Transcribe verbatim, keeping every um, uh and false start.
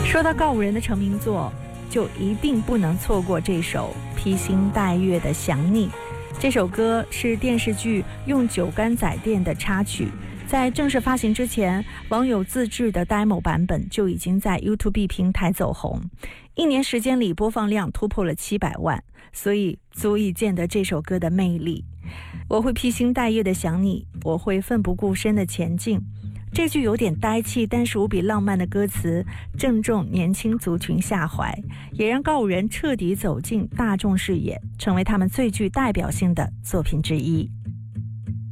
说到告五人的成名作，就一定不能错过这首披星戴月的想你。这首歌是电视剧《用酒干仔店》的插曲，在正式发行之前，网友自制的 demo 版本就已经在 YouTube 平台走红，一年时间里播放量突破了七百万，所以足以见得这首歌的魅力。我会披星戴月的想你，我会奋不顾身的前进。这句有点呆气但是无比浪漫的歌词正中年轻族群下怀，也让告五人彻底走进大众视野，成为他们最具代表性的作品之一。